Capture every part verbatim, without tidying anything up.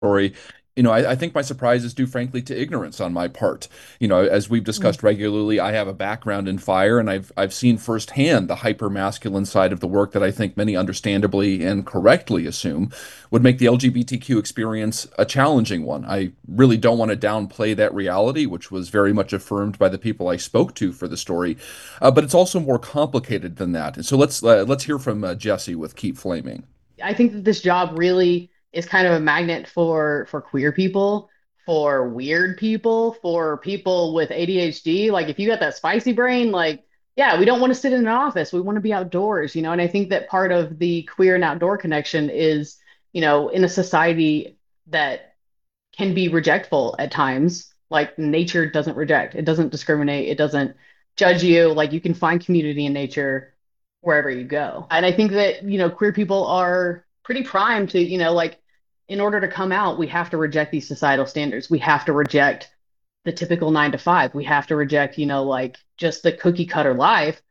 Story. You know, I, I think my surprise is due, frankly, to ignorance on my part. You know, as we've Mm. discussed regularly, I have a background in fire, and I've I've seen firsthand the hyper masculine side of the work that I think many understandably and correctly assume would make the L G B T Q experience a challenging one. I really don't want to downplay that reality, which was very much affirmed by the people I spoke to for the story, uh, but it's also more complicated than that. And so let's uh, let's hear from uh, Jesse with Keep Flaming. I think that this job really is kind of a magnet for for queer people, for weird people, for people with A D H D. Like if you got that spicy brain, like yeah, we don't want to sit in an office. We want to be outdoors, you know. And I think that part of the queer and outdoor connection is, you know, in a society that can be rejectful at times. Like nature doesn't reject, it doesn't discriminate, it doesn't judge you. Like you can find community in nature wherever you go. And I think that, you know, queer people are pretty primed to, you know, like in order to come out, we have to reject these societal standards. We have to reject the typical nine to five. We have to reject, you know, like just the cookie cutter life.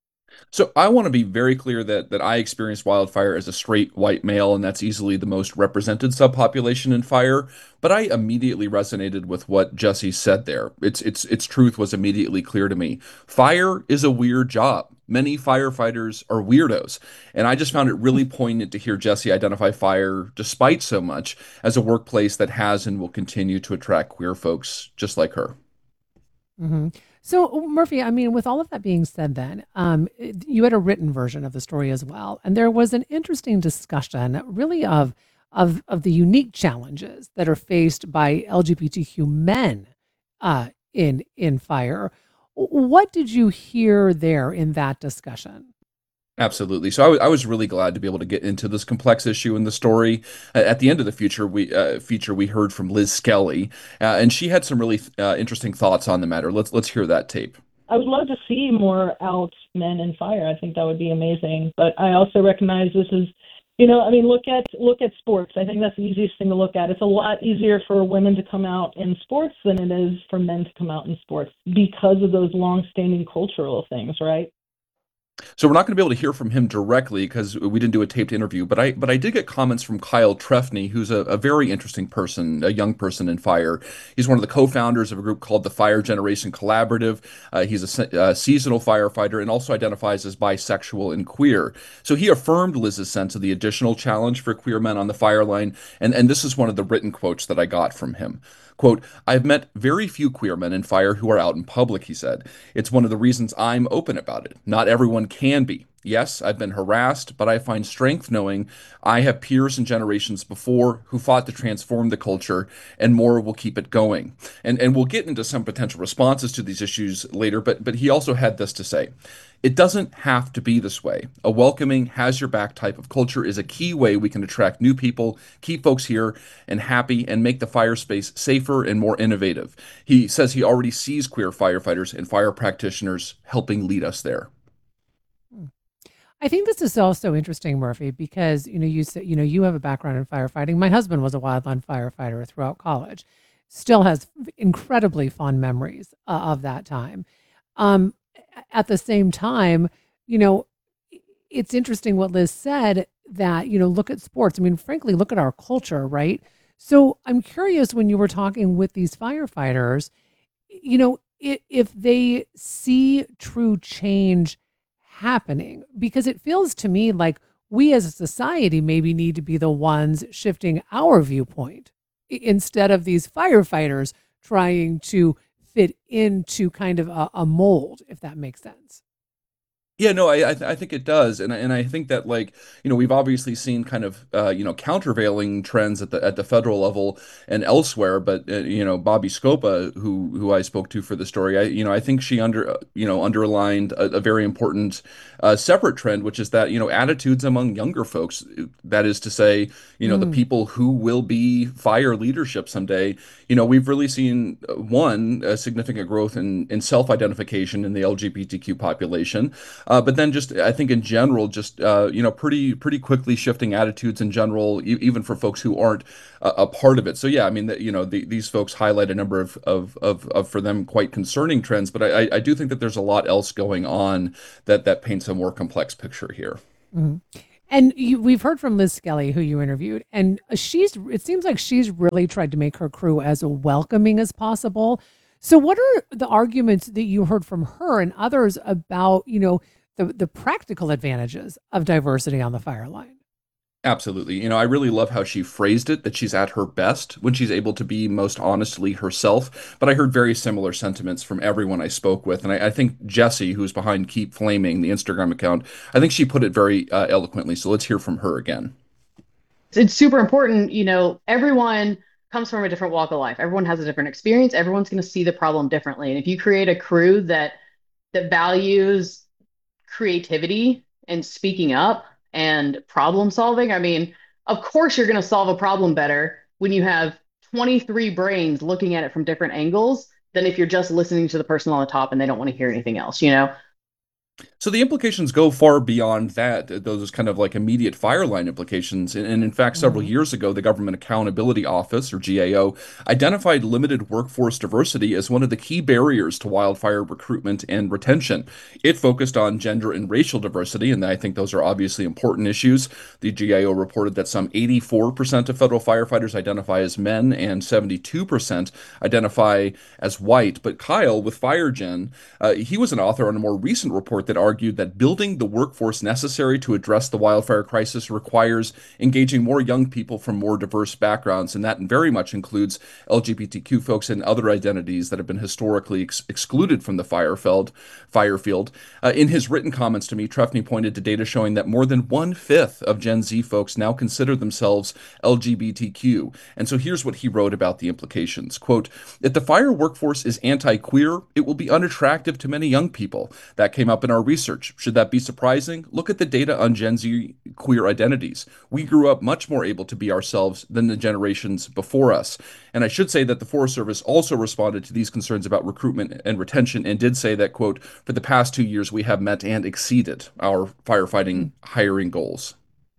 So I want to be very clear that that I experienced wildfire as a straight white male, and that's easily the most represented subpopulation in fire. But I immediately resonated with what Jesse said there. Its its its truth was immediately clear to me. Fire is a weird job. Many firefighters are weirdos, and I just found it really poignant to hear Jesse identify fire, despite so much, as a workplace that has and will continue to attract queer folks just like her. hmm So, Murphy, I mean, with all of that being said, then um, it- you had a written version of the story as well, and there was an interesting discussion, really, of of of the unique challenges that are faced by L G B T Q men uh, in in fire. W- What did you hear there in that discussion? Absolutely. So I wa- I was really glad to be able to get into this complex issue in the story. Uh, at the end of the future, we uh, feature we heard from Liz Skelly, uh, and she had some really uh, interesting thoughts on the matter. Let's let's hear that tape. I would love to see more out men in fire. I think that would be amazing. But I also recognize this is, you know, I mean, look at look at sports. I think that's the easiest thing to look at. It's a lot easier for women to come out in sports than it is for men to come out in sports because of those long-standing cultural things, right? So we're not going to be able to hear from him directly because we didn't do a taped interview, but I but I did get comments from Kyle Trefney, who's a, a very interesting person, a young person in fire. He's one of the co-founders of a group called the Fire Generation Collaborative. Uh, he's a, se- uh seasonal firefighter and also identifies as bisexual and queer. So he affirmed Liz's sense of the additional challenge for queer men on the fire line, and and this is one of the written quotes that I got from him. Quote, I've met very few queer men in fire who are out in public, he said. It's one of the reasons I'm open about it. Not everyone can be. Yes, I've been harassed, but I find strength knowing I have peers and generations before who fought to transform the culture, and more will keep it going. And and we'll get into some potential responses to these issues later, but but he also had this to say. It doesn't have to be this way. A welcoming, has your back type of culture is a key way we can attract new people, keep folks here and happy, and make the fire space safer and more innovative. He says he already sees queer firefighters and fire practitioners helping lead us there. Hmm. I think this is also interesting, Murphy, because you know you said you know you have a background in firefighting. My husband was a wildland firefighter throughout college. Still has incredibly fond memories uh, of that time. Um, at the same time, you know, it's interesting what Liz said that, you know, look at sports. I mean, frankly, look at our culture, right? So I'm curious when you were talking with these firefighters, you know, if, if they see true change happening, because it feels to me like we as a society maybe need to be the ones shifting our viewpoint instead of these firefighters trying to fit into kind of a, a mold, if that makes sense. Yeah, no, I I, th I think it does, and I- and I think that like you know we've obviously seen kind of uh, you know countervailing trends at the at the federal level and elsewhere, but uh, you know Bobby Scopa, who who I spoke to for the story, I you know I think she under uh, you know underlined a, a very important uh, separate trend, which is that you know attitudes among younger folks, that is to say, you know the Mm, people who will be fire leadership someday. You know we've really seen uh, one a significant growth in in self-identification in the L G B T Q population. Uh, but then just I think in general, just uh, you know, pretty pretty quickly shifting attitudes in general, e even for folks who aren't a, a part of it. So yeah, I mean, that you know, the, these folks highlight a number of, of of of for them quite concerning trends. But I I do think that there's a lot else going on that that paints a more complex picture here. mm. And you, we've heard from Liz Skelly, who you interviewed, and she's. It seems like she's really tried to make her crew as welcoming as possible. So, what are the arguments that you heard from her and others about, you know, the the practical advantages of diversity on the fire line? Absolutely. You know, I really love how she phrased it, that she's at her best when she's able to be most honestly herself. But I heard very similar sentiments from everyone I spoke with. And I, I think Jessie, who's behind Keep Flaming, the Instagram account, I think she put it very uh, eloquently. So let's hear from her again. It's super important. You know, everyone comes from a different walk of life. Everyone has a different experience. Everyone's going to see the problem differently. And if you create a crew that that values creativity and speaking up and problem solving, I mean, of course you're going to solve a problem better when you have twenty-three brains looking at it from different angles than if you're just listening to the person on the top and they don't want to hear anything else, you know? So the implications go far beyond that, uh, those kind of like immediate fireline implications. And, and in fact, several Mhm. years ago, the Government Accountability Office, or G A O, identified limited workforce diversity as one of the key barriers to wildfire recruitment and retention. It focused on gender and racial diversity, and I think those are obviously important issues. The G A O reported that some eighty-four percent of federal firefighters identify as men and seventy-two percent identify as white. But Kyle with FireGen, uh, he was an author on a more recent report that argued that building the workforce necessary to address the wildfire crisis requires engaging more young people from more diverse backgrounds, and that very much includes L G B T Q folks and other identities that have been historically ex- excluded from the fire field. Fire field. Uh, in his written comments to me, Trefny pointed to data showing that more than one fifth of Gen Z folks now consider themselves L G B T Q. And so here's what he wrote about the implications. Quote, if the fire workforce is anti-queer, it will be unattractive to many young people. That came up in our research. Should that be surprising? Look at the data on Gen Z queer identities. We grew up much more able to be ourselves than the generations before us. And I should say that the Forest Service also responded to these concerns about recruitment and retention and did say that, quote, for the past two years, we have met and exceeded our firefighting hiring goals.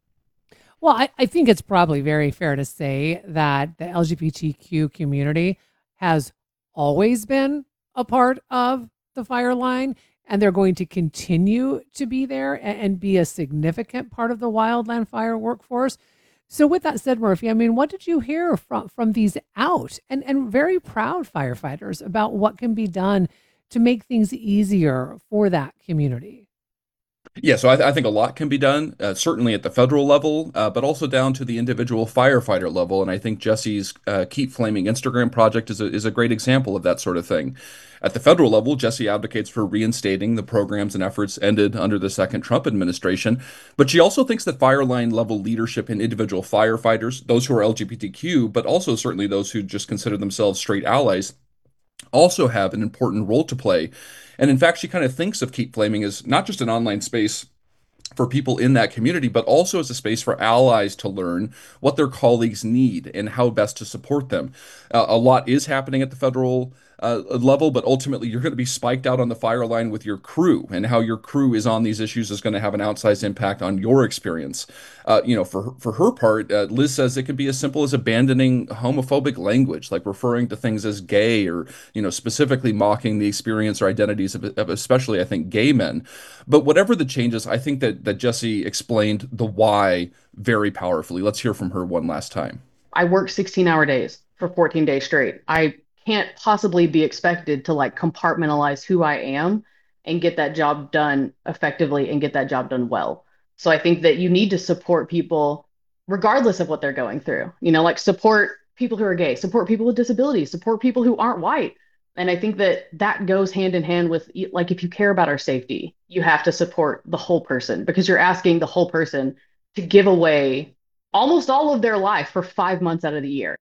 Well, I, I think it's probably very fair to say that the L G B T Q community has always been a part of the fire line, and they're going to continue to be there and, and be a significant part of the wildland fire workforce. So, with that said, Murphy, I mean, what did you hear from from these out and and very proud firefighters about what can be done to make things easier for that community? Yeah, so I, th- I think a lot can be done, uh, certainly at the federal level, uh, but also down to the individual firefighter level. And I think Jesse's uh, Keep Flaming Instagram project is a, is a great example of that sort of thing. At the federal level, Jesse advocates for reinstating the programs and efforts ended under the second Trump administration. But she also thinks that fireline level leadership in individual firefighters, those who are L G B T Q, but also certainly those who just consider themselves straight allies, also have an important role to play. And in fact, she kind of thinks of Keep Flaming as not just an online space for people in that community, but also as a space for allies to learn what their colleagues need and how best to support them. Uh, a lot is happening at the federal uh, level, but ultimately you're going to be spiked out on the fire line with your crew, and how your crew is on these issues is going to have an outsized impact on your experience. Uh, you know, for her- for her part, uh, Liz says it can be as simple as abandoning homophobic language, like referring to things as gay, or you know, specifically mocking the experience or identities of, of especially, I think, gay men. But whatever the changes, I think that that Jesse explained the why very powerfully. Let's hear from her one last time. I work sixteen hour days for fourteen days straight. I can't possibly be expected to like compartmentalize who I am and get that job done effectively and get that job done well. So I think that you need to support people regardless of what they're going through. You know, like support people who are gay, support people with disabilities, support people who aren't white. And I think that that goes hand in hand with like if you care about our safety, you have to support the whole person because you're asking the whole person to give away almost all of their life for five months out of the year.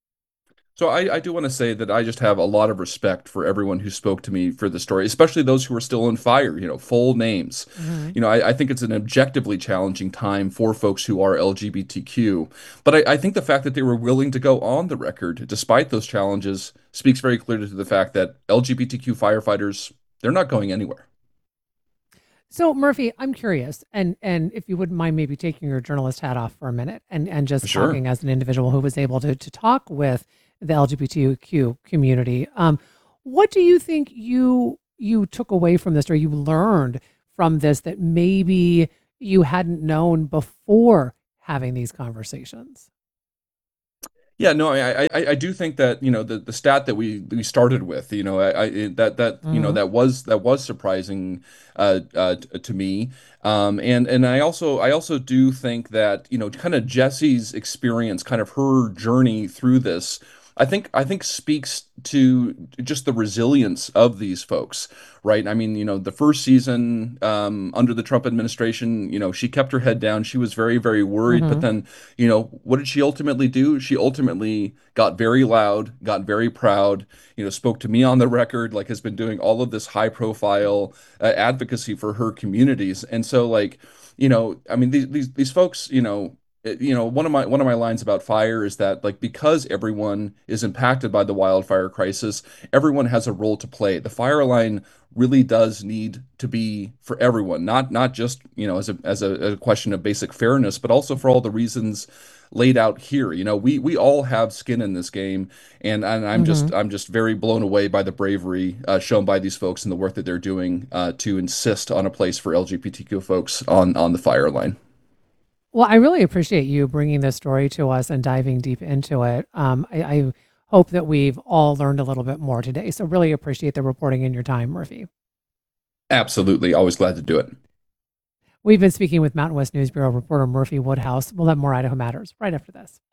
So I, I do want to say that I just have a lot of respect for everyone who spoke to me for the story, especially those who are still on fire, you know, full names. Mhm. You know, I, I think it's an objectively challenging time for folks who are L G B T Q. But I, I think the fact that they were willing to go on the record despite those challenges speaks very clearly to the fact that L G B T Q firefighters, they're not going anywhere. So Murphy, I'm curious, and and if you wouldn't mind maybe taking your journalist hat off for a minute and and just Sure. talking as an individual who was able to to talk with the L G B T Q community, um, what do you think you you took away from this or you learned from this that maybe you hadn't known before having these conversations. Yeah, no, I, I I do think that, you know, the the stat that we we started with, you know, I, I it- that that you know Hmm. that was that was surprising uh, uh t- to me. Um and and I also I also do think that, you know, kind of Jesse's experience, kind of her journey through this, I think I think speaks to just the resilience of these folks, right? I mean, you know, the first season um under the Trump administration, you know, she kept her head down. She was very, very worried, but Hmm. then, you know, what did she ultimately do? She ultimately got very loud, got very proud, you know, spoke to me on the record, like has been doing all of this high profile uh, advocacy for her communities. And so, like, you know, I mean, these these these folks, you know, it- you know, one of my one of my lines about fire is that, like, because everyone is impacted by the wildfire crisis, everyone has a role to play. The fire line really does need to be for everyone, not not just, you know, as a as a, a question of basic fairness, but also for all the reasons laid out here. You know, we we all have skin in this game, and, and I'm Hmm. just I'm just very blown away by the bravery uh, shown by these folks and the work that they're doing uh, to insist on a place for L G B T Q folks on on the fire line. Well, I really appreciate you bringing this story to us and diving deep into it. Um, I, I hope that we've all learned a little bit more today. So, really appreciate the reporting and your time, Murphy. Absolutely, always glad to do it. We've been speaking with Mountain West News Bureau reporter Murphy Woodhouse. We'll have more Idaho Matters right after this.